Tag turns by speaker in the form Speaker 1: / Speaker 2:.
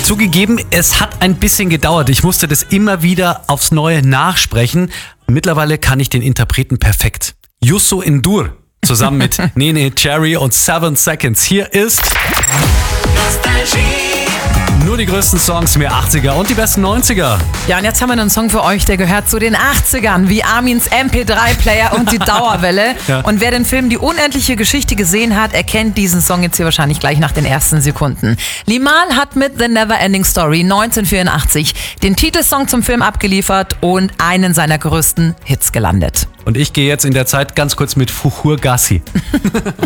Speaker 1: Zugegeben, es hat ein bisschen gedauert. Ich musste das immer wieder aufs Neue nachsprechen. Mittlerweile kann ich den Interpreten perfekt. Youssou N'Dour zusammen mit Nene Cherry und 7 Seconds. Hier ist nur die größten Songs, mehr 80er und die besten 90er.
Speaker 2: Ja, und jetzt haben wir einen Song für euch, der gehört zu den 80ern, wie Armins MP3-Player und die Dauerwelle.
Speaker 1: Ja.
Speaker 2: Und wer den Film Die unendliche Geschichte gesehen hat, erkennt diesen Song jetzt hier wahrscheinlich gleich nach den ersten Sekunden. Limahl hat mit The Never Ending Story 1984 den Titelsong zum Film abgeliefert und einen seiner größten Hits gelandet.
Speaker 1: Und ich gehe jetzt in der Zeit ganz kurz mit Fuhur Gassi.